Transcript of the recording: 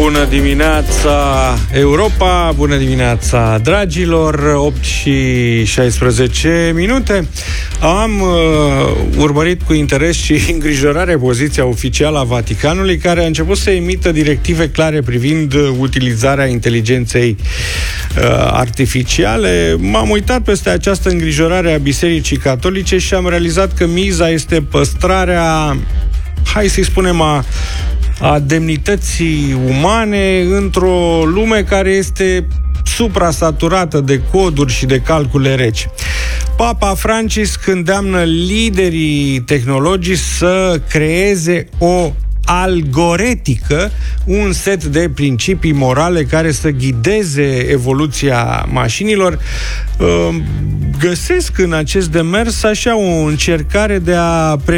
Bună dimineața, Europa! Bună dimineața, dragilor! 8 și 16 minute. Am urmărit cu interes și îngrijorare poziția oficială a Vaticanului, care a început să emită directive clare privind utilizarea inteligenței artificiale. M-am uitat peste această îngrijorare a Bisericii Catolice și am realizat că miza este păstrarea, hai să-i spunem, a demnității umane într-o lume care este suprasaturată de coduri și de calcule reci. Papa Francisc îndeamnă liderii tehnologici să creeze o algoretică, un set de principii morale care să ghideze evoluția mașinilor. Găsesc în acest demers așa o încercare de a